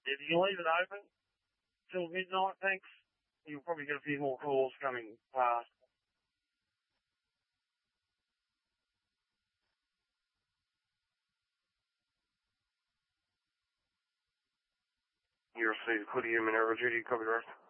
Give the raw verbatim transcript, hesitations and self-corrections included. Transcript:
If you leave it open till midnight, thanks, you'll probably get a few more calls coming past. You received Hoodie Minerva Duty, copy the rest.